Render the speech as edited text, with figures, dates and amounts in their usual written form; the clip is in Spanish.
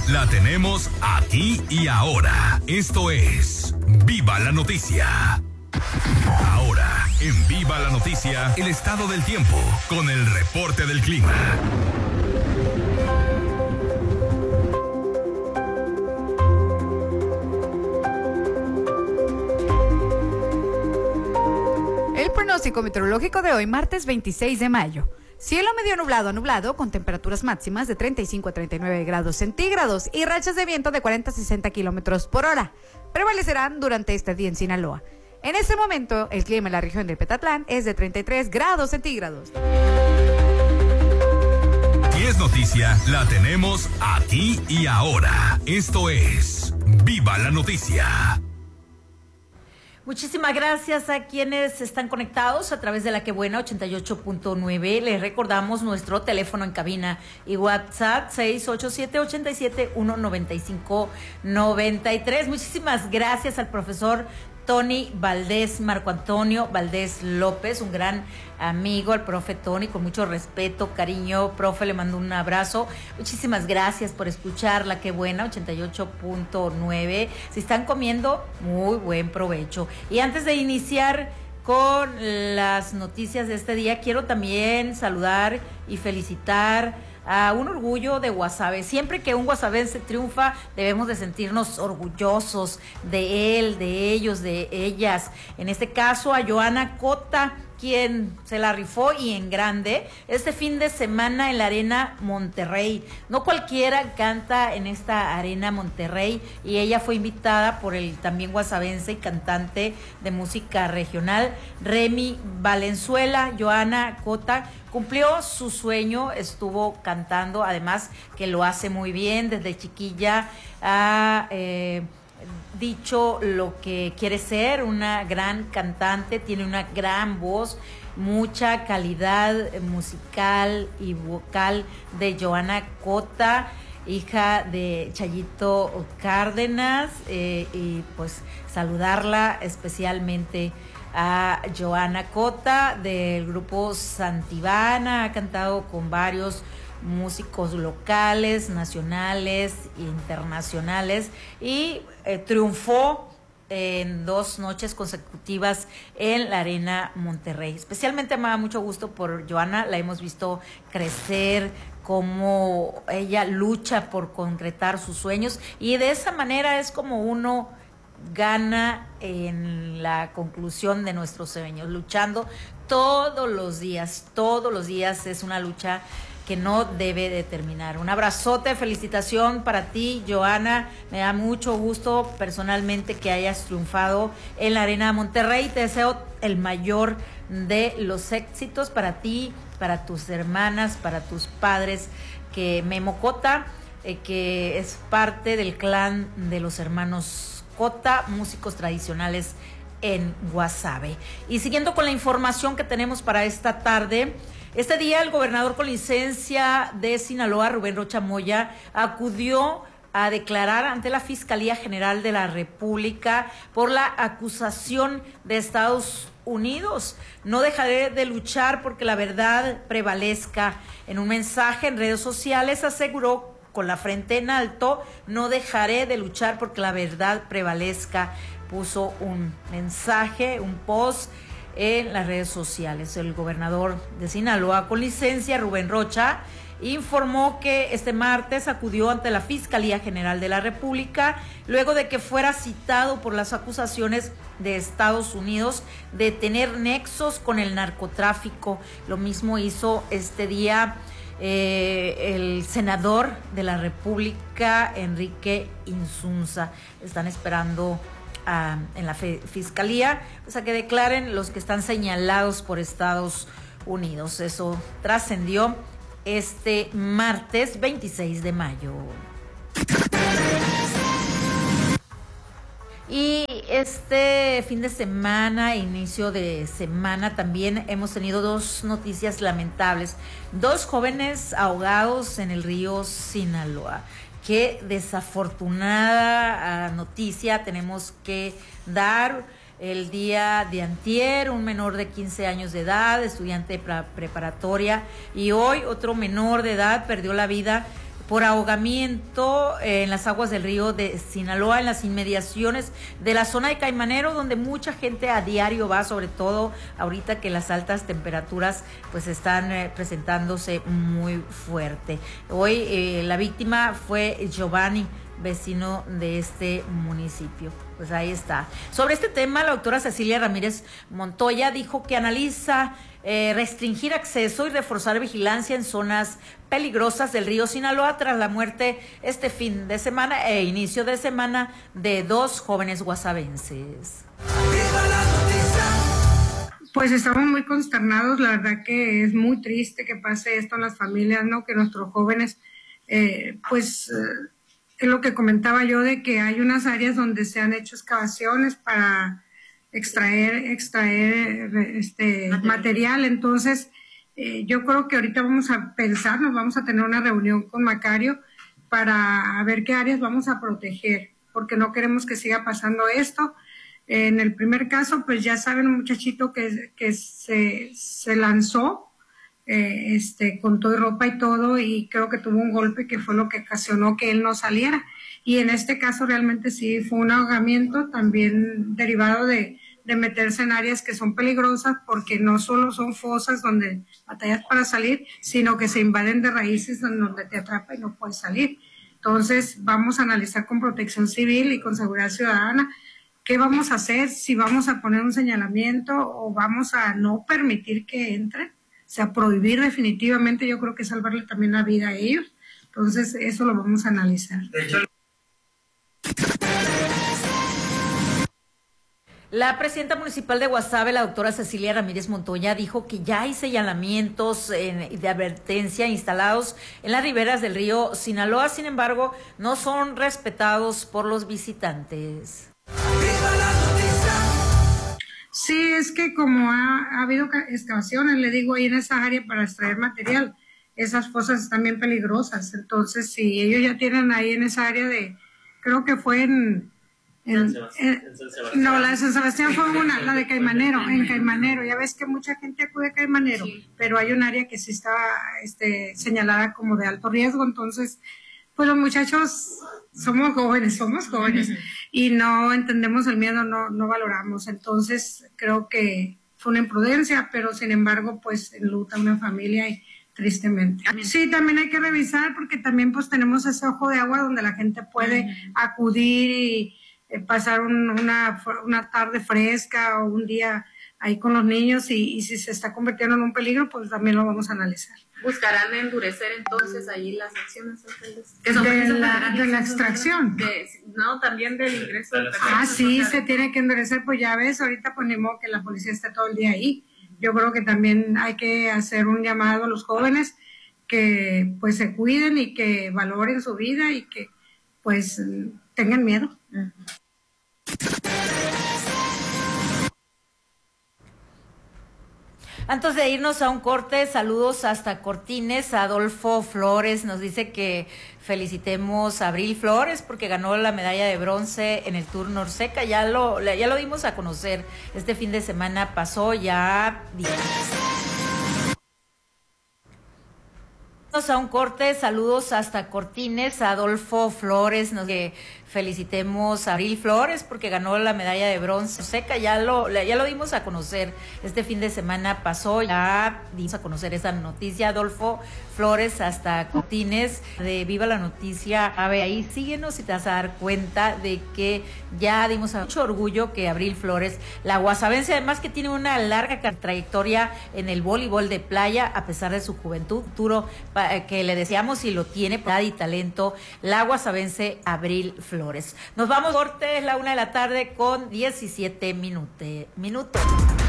la tenemos aquí y ahora. Esto es Viva la Noticia. Ahora, en Viva la Noticia, el estado del tiempo, con el reporte del clima. El pronóstico meteorológico de hoy, martes 26 de mayo. Cielo medio nublado a nublado, con temperaturas máximas de 35 a 39 grados centígrados y rachas de viento de 40 a 60 kilómetros por hora. Prevalecerán durante este día en Sinaloa. En este momento, el clima en la región del Petatlán es de 33 grados centígrados. Y es noticia, la tenemos aquí y ahora. Esto es Viva la Noticia. Muchísimas gracias a quienes están conectados a través de La Que Buena 88.9. Les recordamos nuestro teléfono en cabina y WhatsApp 687-87-195-93. Muchísimas gracias al profesor Tony Valdés, Marco Antonio Valdés López, un gran amigo, al profe Tony, con mucho respeto, cariño. Profe, le mando un abrazo. Muchísimas gracias por escuchar La Que Buena 88.9. Si están comiendo, muy buen provecho. Y antes de iniciar con las noticias de este día, quiero también saludar y felicitar a un orgullo de Guasave. Siempre que un guasavense triunfa, debemos de sentirnos orgullosos de él, de ellos, de ellas. En este caso, a Joana Cota, quien se la rifó y en grande este fin de semana en la Arena Monterrey. No cualquiera canta en esta Arena Monterrey, y ella fue invitada por el también guasavense y cantante de música regional Remy Valenzuela. Joana Cota cumplió su sueño, estuvo cantando, además que lo hace muy bien. Desde chiquilla ha dicho lo que quiere ser, una gran cantante, tiene una gran voz, mucha calidad musical y vocal de Joana Cota, hija de Chayito Cárdenas, y pues saludarla especialmente a Joana Cota del grupo Santibana. Ha cantado con varios músicos locales, nacionales e internacionales, y triunfó en 2 noches consecutivas en la Arena Monterrey. Especialmente me da mucho gusto por Joana, la hemos visto crecer, cómo ella lucha por concretar sus sueños, y de esa manera es como uno gana en la conclusión de nuestros sueños, luchando todos los días es una lucha que no debe de terminar. Un abrazote, felicitación para ti, Joana. Me da mucho gusto personalmente que hayas triunfado en la Arena Monterrey. Te deseo el mayor de los éxitos para ti, para tus hermanas, para tus padres, que Memo Cota, que es parte del clan de los hermanos Cota, músicos tradicionales en Guasave. Y siguiendo con la información que tenemos para esta tarde, este día el gobernador con licencia de Sinaloa, Rubén Rocha Moya, acudió a declarar ante la Fiscalía General de la República por la acusación de Estados Unidos. No dejaré de luchar porque la verdad prevalezca. En un mensaje en redes sociales aseguró con la frente en alto: no dejaré de luchar porque la verdad prevalezca. Puso un mensaje, un post en las redes sociales. El gobernador de Sinaloa con licencia, Rubén Rocha, informó que este martes acudió ante la Fiscalía General de la República luego de que fuera citado por las acusaciones de Estados Unidos de tener nexos con el narcotráfico. Lo mismo hizo este día el senador de la República, Enrique Insunza. Están esperando en la Fiscalía, pues, a que declaren los que están señalados por Estados Unidos. Eso trascendió este martes 26 de mayo. Y este fin de semana, inicio de semana, también hemos tenido 2 noticias lamentables. 2 jóvenes ahogados en el río Sinaloa. Qué desafortunada noticia tenemos que dar. El día de antier, un menor de 15 años de edad, estudiante preparatoria, y hoy otro menor de edad perdió la vida por ahogamiento en las aguas del río de Sinaloa, en las inmediaciones de la zona de Caimanero, donde mucha gente a diario va, sobre todo ahorita que las altas temperaturas pues están presentándose muy fuerte. Hoy la víctima fue Giovanni, vecino de este municipio. Pues ahí está. Sobre este tema, la doctora Cecilia Ramírez Montoya dijo que analiza restringir acceso y reforzar vigilancia en zonas peligrosas del río Sinaloa tras la muerte este fin de semana e inicio de semana de 2 jóvenes guasavenses. Pues estamos muy consternados, la verdad que es muy triste que pase esto en las familias, ¿no? Que nuestros jóvenes, es lo que comentaba yo, de que hay unas áreas donde se han hecho excavaciones para extraer material. Entonces yo creo que ahorita vamos a pensar, nos vamos a tener una reunión con Macario para ver qué áreas vamos a proteger, porque no queremos que siga pasando esto. En el primer caso, pues ya saben, un muchachito que se lanzó con todo y ropa y todo, y creo que tuvo un golpe que fue lo que ocasionó que él no saliera. Y en este caso realmente sí fue un ahogamiento también derivado de meterse en áreas que son peligrosas, porque no solo son fosas donde batallas para salir, sino que se invaden de raíces donde te atrapa y no puedes salir. Entonces vamos a analizar con Protección Civil y con Seguridad Ciudadana qué vamos a hacer, si vamos a poner un señalamiento o vamos a no permitir que entre, o sea, prohibir definitivamente. Yo creo que salvarle también la vida a ellos. Entonces eso lo vamos a analizar. De hecho, la presidenta municipal de Guasave, la doctora Cecilia Ramírez Montoya, dijo que ya hay señalamientos de advertencia instalados en las riberas del río Sinaloa, sin embargo, no son respetados por los visitantes. Sí, es que como ha habido excavaciones, le digo, ahí en esa área para extraer material, esas fosas están bien peligrosas. Entonces, si ellos ya tienen ahí en esa área creo que fue no, la de San Sebastián fue la de Caimanero, en Caimanero. Ya ves que mucha gente acude a Caimanero, sí, pero hay un área que sí está señalada como de alto riesgo. Entonces, pues los muchachos somos jóvenes y no entendemos el miedo, no valoramos. Entonces, creo que fue una imprudencia, pero sin embargo, pues enluta una familia y tristemente. Sí, también hay que revisar, porque también pues tenemos ese ojo de agua donde la gente puede acudir y pasar una tarde fresca o un día ahí con los niños, y si se está convirtiendo en un peligro, pues también lo vamos a analizar. ¿Buscarán endurecer entonces ahí las acciones, alcaldes? De la extracción. No, también del ingreso. Sí, se tiene que endurecer, pues ya ves, ahorita ponemos que la policía esté todo el día ahí. Yo creo que también hay que hacer un llamado a los jóvenes que pues se cuiden y que valoren su vida y que pues tengan miedo. Antes de irnos a un corte, saludos hasta Cortines. Adolfo Flores nos dice que felicitemos a Abril Flores porque ganó la medalla de bronce en el Tour Norseca. Ya lo dimos a conocer. Este fin de semana pasó ya. A un corte, saludos hasta Cortines. Adolfo Flores nos dice que felicitemos a Abril Flores porque ganó la medalla de bronce seca. Ya lo dimos a conocer. Este fin de semana pasó, ya dimos a conocer esa noticia. Adolfo Flores hasta Cortines de Viva la Noticia. A ver, ahí síguenos y te vas a dar cuenta de que ya dimos a mucho orgullo que Abril Flores, la guasavense, además que tiene una larga trayectoria en el voleibol de playa, a pesar de su juventud, futuro que le deseamos y lo tiene, edad y talento, la guasavense Abril Flores. Nos vamos, corte, es la 1:00 PM con 17 minutos.